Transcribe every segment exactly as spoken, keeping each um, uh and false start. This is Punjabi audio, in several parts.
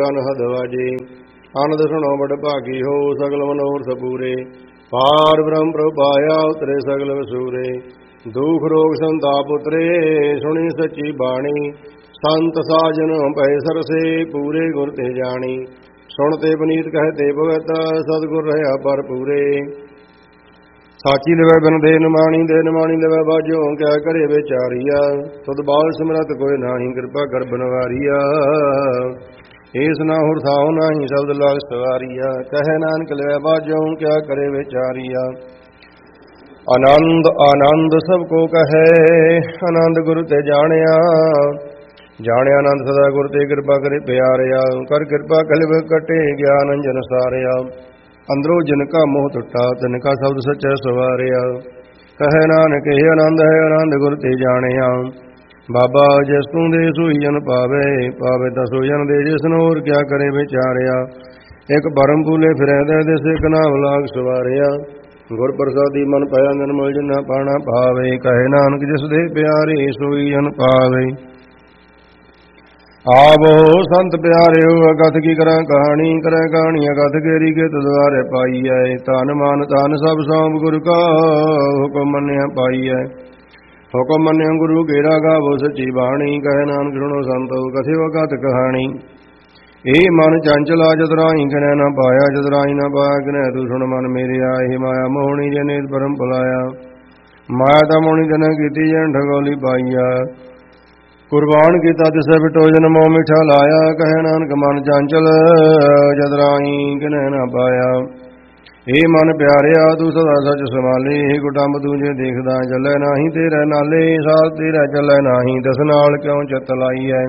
ਅਨਹਦ ਵਾਜੇ। ਆਨੰਦ ਸੁਣੋ ਬੜ ਭਾਗੀ ਹੋ, ਸਗਲ ਮਨੋਰ ਸਪੂਰੇ। ਪਾਰ ਬ੍ਰਹਮ ਪ੍ਰਭ ਪਾਇਆ, ਉਤਰੇ ਸਗਲ ਵਸੂਰੇ। ਦੁਖ ਰੋਗ ਸੰਤਾਪ ਉਤਰੇ, ਸੁਣੀ ਸੱਚੀ ਬਾਣੀ। ਸੰਤ ਸਾਜਨ ਭੈ ਸਰਸੇ, ਪੂਰੇ ਗੁਰ ਤੇ ਜਾਣੀ। ਸੁਣ ਤੇ ਪਨੀਤ ਕਹਿ ਤੇ ਭਗਤ, ਸਤਿਗੁਰ ਰਹਿਆ ਪਰ ਪੂਰੇ। ਸਾਚੀ ਲਵੈ ਬਿਨ ਦੇ ਨਿਮਾਣੀ, ਦੇ ਨਿਮਾਣੀ ਲਵੈ ਬਾਝੋ, ਕਿਆ ਕਰੇ ਵਿਚਾਰੀਆ। ਤੁਧ ਬਾਲ ਸਿਮਰਤ ਕੋਈ ਨਾਹੀ, ਕਿਰਪਾ ਕਰ ਬਨਵਾਰੀਆ। ਏਸ ਨਾ ਹੁਰ ਥਾਉ ਨਾਹੀ, ਸ਼ਬਦ ਲਾਗ ਸਵਾਰੀਆ। ਕਹੈ ਨਾਨਕ ਲਵੈ ਬਾਝੋ, ਕਿਆ ਕਰੇ ਵਿਚਾਰੀਆ। ਆਨੰਦ ਆਨੰਦ ਸਭ ਕੋ ਕਹੈ, ਆਨੰਦ ਗੁਰ ਤੇ ਜਾਣਿਆ। ਜਾਣਿਆ ਆਨੰਦ ਸਦਾ ਗੁਰ ਤੇ, ਕਿਰਪਾ ਕਰੇ ਪਿਆਰਿਆ। ਕਰ ਕਿਰਪਾ ਕਲਿ ਕਟੇ, ਗਿਆਨ ਅੰਜਨ ਸਾਰਿਆ। ਅੰਦਰੋਂ ਜਿਨ ਕਾ ਮੋਹ ਟੁੱਟਾ, ਤਿਨ ਕਾ ਸ਼ਬਦ ਸੱਚੈ ਸਵਾਰਿਆ। ਕਹੈ ਨਾਨਕ ਇਹ ਆਨੰਦ ਹੈ, ਆਨੰਦ ਗੁਰ ਤੇ ਜਾਣਿਆ। ਬਾਬਾ ਜਿਸ ਤੂੰ ਦੇ ਸੋਈ ਜਨ ਪਾਵੇ, ਪਾਵੇ ਤਾਂ ਸੋਈ ਜਨ ਦੇ, ਜਿਸ ਨੂੰ ਹੋਰ ਕਿਆ ਕਰੇ ਵਿਚਾਰਿਆ। ਇੱਕ ਭਰਮ ਭੂਲੇ ਫਿਰੈ ਦੇ, ਦਿਸ ਇਕ ਨਾਮ ਲਾਗ ਸਵਾਰਿਆ। ਗੁਰ ਪ੍ਰਸਾਦੀ ਮਨ ਪਾਇਆ, ਨਿਰਮਲ ਜਿਨਾ ਪਾਣਾ ਭਾਵੇ। ਕਹੇ ਨਾਨਕ ਜਿਸ ਦੇ ਪਿਆਰੇ, ਸੋਈ ਜਨ ਪਾਵੇ। ਆਵੋ ਸੰਤ ਪਿਆਰਿਓ, ਅਗਤ ਕੀ ਕਰਾਂ ਕਹਾਣੀ। ਕਰੇ ਕਹਾਣੀ ਅਗਤ ਕੇਰੀ, ਕੇ ਦੁਆਰੇ ਪਾਈਐ। ਤਨ ਮਨ ਧਨ ਸਭ ਸੌਂਪ ਗੁਰ ਕਾ, ਹੁਕਮ ਮੰਨਿਆ ਪਾਈਐ। ਹੁਕਮ ਮੰਨਿਆ ਗੁਰੂ ਕੇਰਾ, ਗਾਵੋ ਸੱਚੀ ਬਾਣੀ। ਕਹੇ ਨਾਨਕ ਸੁਣੋ ਸੰਤੋ, ਕਥਿਓ ਅਗਤ ਕਹਾਣੀ। ਇਹ ਮਨ ਚੰਚਲਾ ਜਤਰਾਈ, ਕਿਨੈ ਨਾ ਪਾਇਆ। ਜਤਰਾਈ ਨਾ ਪਾਇਆ ਕਿਨੈ, ਤੂੰ ਸੁਣ ਮਨ ਮੇਰਿਆ। ਇਹ ਮਾਇਆ ਮੋਹਣੀ ਜਨੇ ਪਰਮ ਭੁਲਾਇਆ। ਮਾਇਆ ਤਾਂ ਮੋਹਣੀ ਤੈਨੇ ਕੀਤੀ, ਜਨ ਠਗੋਲੀ ਪਾਈਆ। ਕੁਰਬਾਨ ਕੀਤਾ ਤਿਸੈ ਬਿਟੋ, ਜਨ ਮੋਹ ਮਿਠਾ ਲਾਇਆ। ਕਹੈ ਨਾਨਕ ਮਨ ਚੰਚਲ ਜਤਰਾਈ, ਕਿਨੈ ਨਾ ਪਾਇਆ। ਇਹ ਮਨ ਪਿਆਰਿਆ, ਤੂੰ ਸਦਾ ਸੱਚ ਸੰਭਾਲੇ। ਇਹ ਕੁਟੰਬ ਤੂੰ ਜੇ ਦੇਖਦਾ, ਚੱਲੈ ਨਾਹੀ ਤੇਰੇ ਨਾਲੇ। ਸਾਥ ਤੇਰਾ ਚੱਲੈ ਨਾਹੀ, ਦਸ ਨਾਲ ਕਿਉ ਚਿੱਤ ਲਾਈਐ।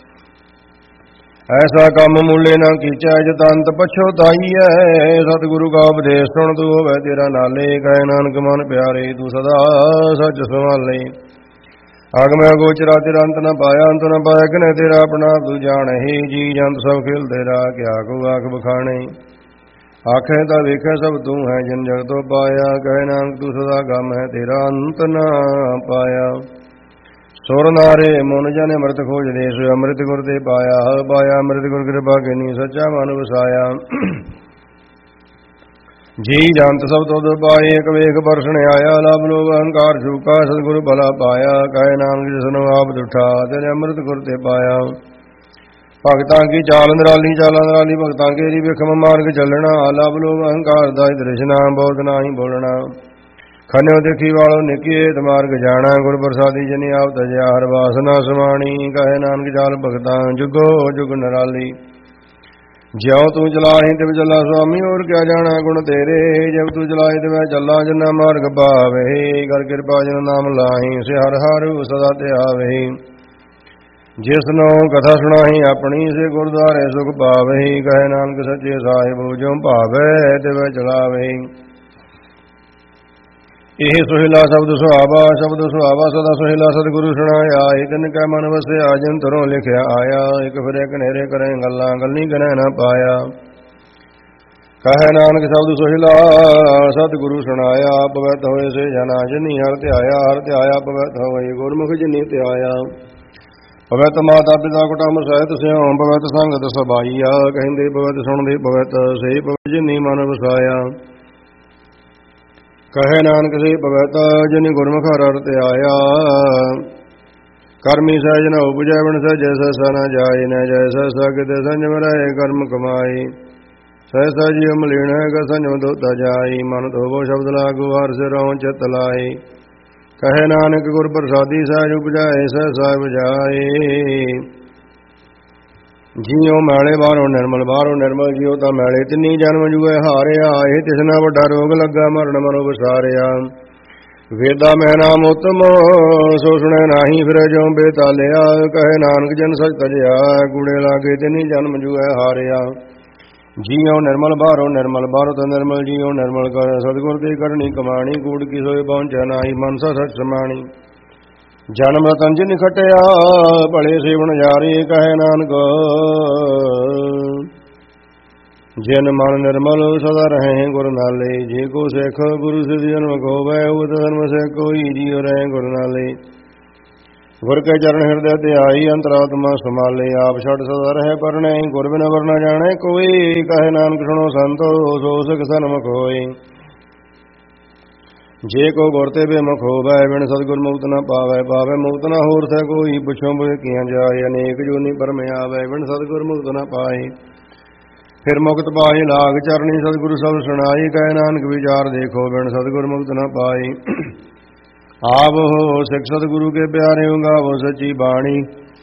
ਐਸਾ ਕੰਮ ਮੂਲੇ ਨਾ ਕੀਚੈ, ਜਤ ਅੰਤ ਪਛੋਤਾਈਐ। ਸਤਿਗੁਰੂ ਕਾ ਉਪਦੇਸ਼ ਸੁਣ, ਤੂੰ ਹੋਵੈ ਤੇਰਾ ਨਾਲੇ। ਕਹੈ ਨਾਨਕ ਮਨ ਪਿਆਰੇ, ਤੂੰ ਸਦਾ ਸੱਚ ਸੰਭਾਲੇ। ਅਗਮੈ ਗੋਚਰਾ ਤੇਰਾ ਅੰਤ ਨ ਪਾਇਆ, ਅੰਤ ਨ ਪਾਇਆ ਕਿਨੈ ਤੇਰਾ। ਆਪਣਾ ਤੂੰ ਜਾਣਹਿ, ਜੀ ਜੰਤ ਸਭ ਖੇਲ ਤੇਰਾ। ਕਿਆ ਕੋ ਆਖ ਬਖਾਣੇ, ਆਖੇ ਤਾਂ ਵੇਖੈ ਸਭ ਤੂੰ ਹੈ, ਜਿਨ ਜਗਤੋਂ ਪਾਇਆ। ਕਹੈ ਨਾਨਕ ਤੂੰ ਸਦਾ ਗਮ ਹੈ, ਤੇਰਾ ਅੰਤ ਨ ਪਾਇਆ। ਸੁਰ ਨਾਰੇ ਮਨ ਜਨ ਅੰਮ੍ਰਿਤ ਖੋਜਦੇ, ਸੋ ਅੰਮ੍ਰਿਤ ਗੁਰ ਤੇ ਪਾਇਆ। ਪਾਇਆ ਅੰਮ੍ਰਿਤ ਗੁਰ ਕਿਰਪਾ ਕੀਨੀ, ਸੱਚਾ ਮਨ ਵਸਾਇਆ। ਜੀ ਜੰਤ ਸਭ ਤੁਧ ਪਾਏ, ਇਕ ਵੇਖ ਪਰਸਣ ਆਇਆ। ਲਭ ਲੋਭ ਅਹੰਕਾਰ ਛੂਕਾ, ਸਤਿਗੁਰ ਭਲਾ ਪਾਇਆ। ਕਹੈ ਨਾਨਕ ਜਿਸਨੂੰ ਆਪ ਦੁਠਾ, ਤੇਰੇ ਅੰਮ੍ਰਿਤ ਗੁਰ ਤੇ ਪਾਇਆ। ਭਗਤਾਂ ਕੀ ਚਾਲ ਨਿਰਾਲੀ, ਚਾਲਾਂ ਨਿਰਾਲੀ ਭਗਤਾਂ ਕੇਰੀ। ਵਿਖਮ ਮਾਰਗ ਚੱਲਣਾ, ਲਭ ਲੋਭ ਅਹੰਕਾਰ ਦਾ ਤ੍ਰਿਸ਼ਨਾ। ਬਹੁਤ ਨਾਹੀ ਬੋਲਣਾ, ਖਨਿਓ ਦੇਖੀ ਵਾਲੋ ਨਿਕੀਏ। ਮਾਰਗ ਜਾਣਾ, ਗੁਰ ਪ੍ਰਸਾਦੀ ਜਿਨੀ ਆਪ ਤਜਿਆ। ਹਰ ਵਾਸਨਾ ਸਮਾਣੀ, ਕਹੈ ਨਾਨਕ ਚਾਲ ਭਗਤਾਂ ਜੁਗੋ ਜੁਗ ਨਿਰਾਲੀ। ਜਿਉ ਤੂੰ ਚਲਾਹੀ ਤਿਵ ਚੱਲਾ ਸੁਆਮੀ, ਹੋਰ ਕਿਆ ਜਾਣਾ ਗੁਣ ਤੇਰੇ। ਜਿਵ ਤੂੰ ਚਲਾਹੀ ਤਿਵੈ ਚੱਲਾ, ਜਿਨਾ ਮਾਰਗ ਪਾਵੇ। ਕਰ ਕਿਰਪਾ ਜਿਨ ਨਾਮ ਲਾਹੀ, ਸੇ ਹਰ ਹਰ ਸਦਾ ਧਿਆਵੇ। ਜਿਸ ਨੂੰ ਕਥਾ ਸੁਣਾਹੀ ਆਪਣੀ, ਸੇ ਗੁਰਦੁਆਰੇ ਸੁਖ ਪਾਵੇ। ਕਹੈ ਨਾਨਕ ਸੱਚੇ ਸਾਹਿਬ, ਜਿਉ ਭਾਵੈ ਤਿਵੈ ਚਲਾਵੇ। ਇਹ ਸੁਹਿਲਾ ਸ਼ਬਦ ਸੁਹਾਵਾ, ਸ਼ਬਦ ਸੁਹਾਵਾ ਸਦਾ ਸੁਹਿਲਾ। ਸਤਿਗੁਰੂ ਸੁਣਾਇਆ, ਇਹ ਤਿਨ ਕੈ ਮਨ ਵਸਿਆ, ਜਿਨ ਧਰੋਂ ਲਿਖਿਆ ਆਇਆ। ਇਕ ਫਿਰੇ ਕਨੇਰੇ ਕਰੇ ਗੱਲਾਂ, ਗੱਲੀ ਕਨੈ ਨਾ ਪਾਇਆ। ਕਹੈ ਨਾਨਕ ਸ਼ਬਦ ਸੁਹਿਲਾ, ਸਤਿਗੁਰੂ ਸੁਣਾਇਆ। ਪਵਿੱਤ ਹੋਏ ਸੇ ਜਨਾ, ਜਿਨੀ ਹਰਿ ਧਿਆਇਆ। ਹਰਿ ਧਿਆਇਆ ਪਵਿੱਤ ਹੋਏ, ਗੁਰਮੁਖ ਜਿਨੀ ਧਿਆਇਆ। ਪਵਿੱਤ ਮਾਤਾ ਪਿਤਾ ਕੁਟੰਬ ਸਹਿਤ ਸਿਉ, ਪਵਿੱਤ ਸੰਗਤ ਸਬਾਈਆ। ਕਹਿੰਦੇ ਪਵਿੱਤ ਸੁਣਦੇ ਪਵਿੱਤ, ਸੇ ਪਵਿੱਤ ਜਿਨੀ ਮਨ ਵਸਾਇਆ। ਕਹੈ ਨਾਨਕ ਸੇ ਪਵਿੱਤ, ਜਿਨੀ ਗੁਰਮੁਖ ਹਰਿ ਧਿਆਇਆ। ਕਰਮੀ ਸਹਿਜ ਨ ਉਪਜੈ, ਬਿਨ ਸਹਿਜੈ ਸਹਿਸਾ ਨ ਜਾਏ। ਨ ਜੈਸਾ ਸਗਿਤ ਸੰਜਮ ਰਹੇ, ਕਰਮ ਕਮਾਏ। ਸਹਿਸਾ ਜੀਉ ਮਲੀਣ ਹੈ, ਸੰਜਮ ਦੋਤਾ ਜਾਈ। ਮਨ ਧੋਵੋ ਸ਼ਬਦ ਲਾਗੂ, ਹਰਿ ਸਿਰੋਂ ਚਿਤ ਲਾਏ। ਕਹੈ ਨਾਨਕ ਗੁਰ ਪ੍ਰਸਾਦੀ, ਸਹਿਜ ਉਪਜਾਏ ਸਹਿਸਾ ਬੁਝਾਏ। ਜਿਉ ਮੈਲੇ ਬਾਹਰੋਂ ਨਿਰਮਲ, ਬਾਹਰੋਂ ਨਿਰਮਲ। ਜਿਉ ਤਾਂ ਮੈਲੇ, ਤਿੰਨੀ ਜਨਮ ਜੂਏ ਹਾਰਿਆ। ਇਹ ਤਿਸਨਾ ਵੱਡਾ ਰੋਗ ਲੱਗਾ, ਮਰਨ ਮਨੋ ਵਿਸਾਰਿਆ। ਵੇਦਾ ਮੈਂ ਨਾਮ ਉਤਮ, ਸੋ ਸੁਣੈ ਨਾਹੀ ਫਿਰੇ ਜਿਉ ਬੇਤਾਲਿਆ। ਕਹੈ ਨਾਨਕ ਜਨ ਸਚ ਤਜਿਆ, ਕੂੜੇ ਲਾਗੇ ਤਿੰਨੀ ਜਨਮ ਜੂਏ ਹਾਰਿਆ। ਜਿਉ ਨਿਰਮਲ, ਬਾਹਰੋਂ ਨਿਰਮਲ, ਬਾਹਰੋਂ ਤਾਂ ਨਿਰਮਲ। ਜਿਉ ਨਿਰਮਲ ਕਰ ਸਤਿਗੁਰ ਦੀ ਕਰਨੀ ਕਮਾਣੀ। ਕੂੜ ਕੀ ਸੋਏ ਪਹੁੰਚੈ ਨਾਹੀ, ਮਨਸਾ ਸਚ ਸਮਾਣੀ। ਜਨਮ ਰਤਨ ਜਿਨ ਖਟਿਆ, ਭਲੇ ਸੇਵਨ ਜਾਰੀ। ਕਹੈ ਨਾਨਕ ਜਿਨ ਮਨ ਨਿਰਮਲ, ਸਦਾ ਰਹੇ ਗੁਰ ਨਾਲੇ। ਜੇ ਕੋ ਸਿੱਖ ਗੁਰੂ ਸਿਧ ਜਨਮ ਕੋਵੈ, ਉਹ ਧਰਮ ਸਿੱਖ ਕੋਈ। ਜੀਉ ਰਹੇ ਗੁਰ ਨਾਲੇ। ਗੁਰ ਕੇ ਚਰਨ ਹਿਰਦੈ ਧਿਆਈ ਅੰਤਰਾਤਮਾ ਸਮਾਲੇ ਆਪ ਛੱਡ ਸਦਾ ਰਹਿ ਪਰਣੈ ਗੁਰ ਬਿਨ ਵਰ ਨ ਜਾਣੈ ਕੋਈ ਕਹੇ ਨਾਨਕ ਸੁਣੋ ਸੰਤੋ ਸੋ ਸਿਖ ਸਨਮੁਖ ਹੋਏ ਜੇ ਕੋ ਗੁਰ ਤੇ ਬੇਮੁਖ ਹੋਵੈ ਬਿਨ ਸਤਿਗੁਰ ਮੁਕਤ ਨ ਪਾਵੈ ਪਾਵੈ ਮੁਕਤ ਨ ਹੋਰ ਸੈ ਕੋਈ ਪੁੱਛੋ ਬੁਝ ਕੀਆਂ ਜਾਏ ਅਨੇਕ ਜੋਨੀ ਪਰਮ ਆਵੈ ਬਿਨ ਸਤਿਗੁਰ ਮੁਕਤ ਨ ਪਾਏ ਫਿਰ ਮੁਕਤ ਪਾਏ ਲਾਗ ਚਰਣੀ ਸਤਿਗੁਰੂ ਸਭ ਸੁਣਾਈ ਕਹੇ ਨਾਨਕ ਵਿਚਾਰ ਦੇਖੋ ਬਿਨ ਸਤਿਗੁਰ ਮੁਕਤ ਨ ਪਾਏ ਆਪ ਹੋ ਸਿੱਖ ਸਤਿਗੁਰੂ ਕੇ ਪਿਆਰੇ ਗਾਵੋ ਸੱਚੀ ਬਾਣੀ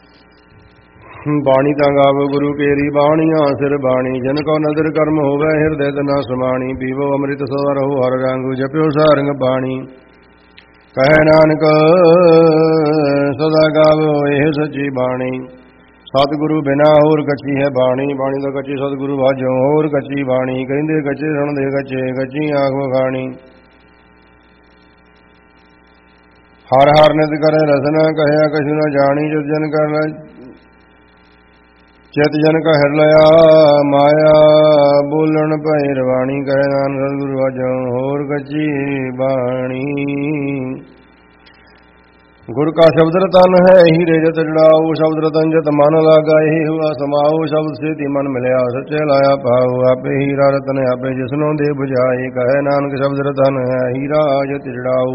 ਬਾਣੀ ਤਾਂ ਗਾਵੋ ਗੁਰੂ ਕੇਰੀ ਬਾਣੀਆਂ ਸਿਰ ਬਾਣੀ ਜਨ ਕੋ ਨਦਰ ਕਰਮ ਹੋਵੇ ਹਿਰਦੇ ਤਨਾ ਸਮਾਣੀ ਪੀਵੋ ਅੰਮ੍ਰਿਤ ਸਦਾ ਰਹੋ ਹਰ ਰੰਗ ਜਪਿਓ ਸਾਰੰਗ ਬਾਣੀ ਕਹੇ ਨਾਨਕ ਸਦਾ ਗਾਵੋ ਇਹ ਸੱਚੀ ਬਾਣੀ ਸਤਿਗੁਰੂ ਬਿਨਾ ਹੋਰ ਕੱਚੀ ਹੈ ਬਾਣੀ ਬਾਣੀ ਦਾ ਕੱਚੀ ਸਤਿਗੁਰੂ ਵਾਜੋ ਹੋਰ ਕੱਚੀ ਬਾਣੀ ਕਹਿੰਦੇ ਕੱਚੇ ਸੁਣਦੇ ਕੱਚੇ ਕੱਚੀ ਆਖ ਵਖਾਣੀ ਹਰ ਹਰ ਨਿਤ ਕਰੇ ਰਸਨਾ ਕਹਿਆ ਕਛੁ ਨ ਜਾਣੀ ਜਦ ਜਨ ਕਰਨਾ ਚਿਤ ਜਨ ਕਾ ਹਿਰ ਲਿਆ ਮਾਇਆ ਬੋਲਣ ਭੈ ਰਵਾਣੀ ਕਹੇ ਨਾਨਕ ਸਤਿਗੁਰੂ ਵਾਜੋ ਹੋਰ ਕੱਚੀ ਬਾਣੀ ਗੁਰ ਕਾ ਸ਼ਬਦ ਰਤਨ ਹੈ ਹੀਰੇ ਜਤ ਜੜਾਓ ਸ਼ਬਦ ਰਤਨ ਜਤ ਮਨ ਲਾਗਾ ਇਹ ਹੁਆ ਸਮਾਓ ਸ਼ਬਦ ਸੇਤੀ ਮਨ ਮਿਲਿਆ ਸੱਚੇ ਲਾਇਆ ਪਾਉ ਆਪੇ ਹੀਰਾ ਰਤਨ ਆਪੇ ਜਿਸਨੋਂ ਦੇ 부ਝਾਏ ਕਹੇ ਨਾਨਕ ਸ਼ਬਦ ਰਤਨ ਹੈ ਹੀਰਾ ਜਤ ਜੜਾਓ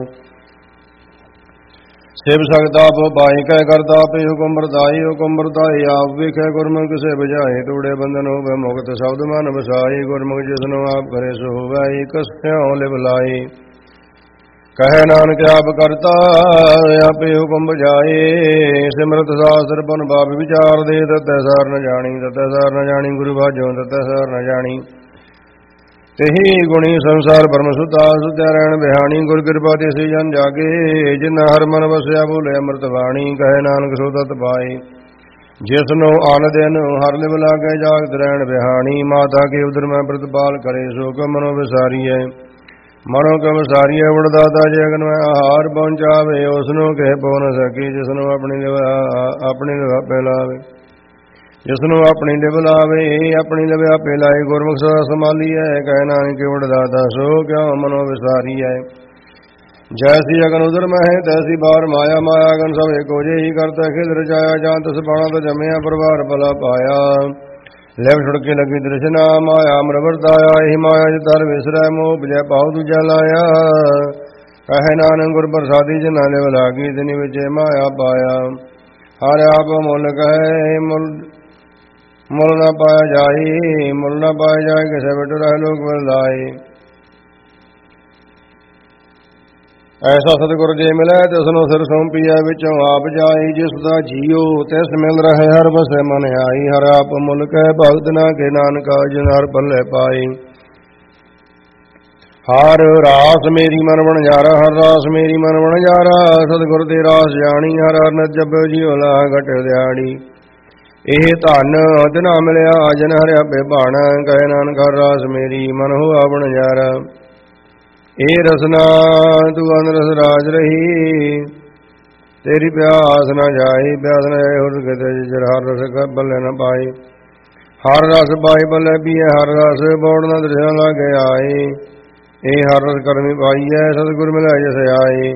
ਸਿਵ ਸਕਦਾ ਆਪ ਪਾਈ ਕਹਿ ਕਰਦਾ ਆਪੇ ਹੁਕਮ ਵਰਤਾਈ ਹੁਕਮ ਵਰਤਾਈ ਆਪ ਵੇਖੇ ਗੁਰਮੁਖ ਕਿਸੇ ਬੁਝਾਏ ਤੋੜੇ ਬੰਧਨ ਹੋਵੇ ਮੁਕਤ ਸ਼ਬਦ ਮਨ ਵਸਾਈ ਗੁਰਮੁਖ ਜਿਸਨੂੰ ਆਪ ਕਰੇ ਸੋ ਹੋਵੇ ਇਕ ਸਿਉ ਲਿਵ ਲਾਈ ਕਹੇ ਨਾਨਕ ਆਪ ਕਰਤਾ ਆਪੇ ਹੁਕਮ ਬੁਝਾਏ ਸਿਮਰਤ ਸਾਸਤਰ ਬਨ ਬਾਪ ਵਿਚਾਰ ਦੇ ਤਤੈ ਸਾਰ ਨ ਜਾਣੀ ਤਤੈ ਸਾਰ ਨ ਜਾਣੀ ਗੁਰੂ ਬਾਝੋਂ ਤਤੈ ਸਾਰ ਨ ਜਾਣੀ ਤੇਹੀ ਗੁਣੀ ਸੰਸਾਰ ਪਰਮ ਸੁਤਾ ਸੁਤਿਆ ਰਹਿਣ ਬਿਹਾਣੀ ਗੁਰ ਕਿਰਪਾ ਤੇ ਸੇ ਜਨ ਜਾਗੇ ਜਿਨ ਹਰ ਮਨ ਵਸਿਆ ਬੋਲੇ ਅੰਮ੍ਰਿਤ ਬਾਣੀ ਕਹੇ ਨਾਨਕ ਸੋ ਤਤ ਪਾਏ ਜਿਸ ਨੂੰ ਆਨ ਦਿਨ ਹਰ ਲਿਵ ਲਾਗੇ ਜਾਗਤ ਰਹਿਣ ਬਿਹਾਣੀ ਮਾਤਾ ਕੇ ਉਦਰ ਮੈਂ ਪ੍ਰਤਪਾਲ ਕਰੇ ਸੋ ਕੋ ਮਨੋ ਵਿਸਾਰੀਐ ਮਨੋ ਕੋ ਵਿਸਾਰੀਐ ਉੜ ਦਾਤਾ ਜੇ ਅਗਨ ਮੈਂ ਆਹਾਰ ਪਹੁੰਚਾਵੇ ਉਸ ਨੂੰ ਕਹਿ ਪਉ ਨ ਸਕੀ ਜਿਸ ਨੂੰ ਆਪਣੀ ਲਿਵ ਆਪਣੀ ਲਿਵ ਆਪੇ ਲਾਵੇ ਜਿਸ ਨੂੰ ਆਪਣੀ ਲਿਵ ਲਾਵੇ ਆਪਣੀ ਲਿਵ ਆਪੇ ਲਾਏ ਗੁਰਮੁਖ ਸਦਾ ਸੰਭਾਲੀਐ ਕਹਿ ਨਾਨਕ ਉੜ ਦਾਤਾ ਸੋ ਕਿਉ ਮਨੋ ਵਿਸਾਰੀਐ ਜੈਸੀ ਅਗਨ ਉਦਰ ਮਹਿ ਤੈਸੀ ਬਾਰ ਮਾਇਆ ਮਾਇਆ ਅਗਨ ਸਭ ਏਕੋ ਜਿਹੀ ਕਰਤਾ ਖਿਲ ਰਜਾਇਆ ਜਾਂ ਤਸ ਬਾਣਾ ਤੋਂ ਜੰਮਿਆ ਪਰਵਾਰ ਭਲਾ ਪਾਇਆ ਲਿਵ ਛੁੜ ਕੇ ਲੱਗੀ ਦ੍ਰਿਸ਼ਨਾ ਮਾਇਆ ਅਮਰ ਵਰਤਾਇਆ ਇਹ ਮਾਇਆ ਜਿ ਤਰ ਵਿਸਰੈ ਮੋਹ ਬਜੈ ਪਾਉ ਦੂਜਾ ਲਾਇਆ ਕਹੇ ਨਾਨਕ ਗੁਰ ਪ੍ਰਸਾਦੀ ਜਿਨਾ ਲਿਵ ਲਾਗੀ ਤਿਨੀ ਵਿੱਚ ਮਾਇਆ ਪਾਇਆ ਹਰ ਆਪ ਮੁੱਲ ਕਹੇ ਮੁੱਲ ਮੁੱਲ ਨਾ ਪਾਇਆ ਜਾਈ ਮੁੱਲ ਨਾ ਪਾਇਆ ਜਾਏ ਕਿਸੇ ਬਿਟ ਰਹਿ ਲੋਕ ਬਰਦਾਈ ਐਸਾ ਸਤਿਗੁਰ ਜੇ ਮਿਲੈ ਤਿਸ ਨੂੰ ਸਿਰ ਸੌਂਪੀਐ ਵਿੱਚੋਂ ਆਪ ਜਾਈ ਜਿਸ ਦਾ ਜੀਉ ਤਿਸ ਮਿਲ ਰਹੇ ਹਰ ਵਸੈ ਮਨ ਆਈ ਹਰ ਆਪ ਮੁੱਲ ਕਹਿ ਭਗਤ ਨਾ ਕੇ ਨਾਨਕਾ ਜਿਨ ਹਰ ਪੱਲੇ ਪਾਈ ਹਰ ਰਾਸ ਮੇਰੀ ਮਨ ਬਣ ਜਾਰਾ ਹਰ ਰਾਸ ਮੇਰੀ ਮਨ ਬਣ ਜਾਰਾ ਸਤਿਗੁਰ ਦੇ ਰਾਸ ਜਾਣੀ ਹਰ ਹਰ ਨ ਜਪਿ ਜੀਉ ਲਾ ਘਟ ਦਿਹਾੜੀ ਇਹ ਧਨ ਦਿਨਾ ਮਿਲਿਆ ਜਨ ਹਰਿਆ ਪੇ ਭਾਣਾ ਕਹੇ ਨਾਨਕ ਹਰ ਰਾਸ ਮੇਰੀ ਮਨ ਹੋਆ ਬਣ ਜਾਰਾ ਇਹ ਰਸਨਾ ਤੂੰ ਅਨਰਸ ਰਾਜ ਰਹੀ ਤੇਰੀ ਪਿਆਸ ਨਾ ਜਾਈ ਪਿਆਸ ਨਾ ਜਾਏ ਹੋਰ ਕਿਤੇ ਜਰ ਹਰ ਰਸ ਕਾ ਬੱਲੇ ਨਾ ਪਾਈ ਹਰ ਰਸ ਪਾਈ ਬੱਲੇ ਪੀਏ ਹਰ ਰਸ ਬੋੜ ਨਾ ਦਰਿਆ ਲਾਗੇ ਆਏ ਇਹ ਹਰ ਰਸ ਕਰਮੀ ਪਾਈਐ ਸਤਿਗੁਰ ਮਿਲਿਆ ਜਿਸ ਆਏ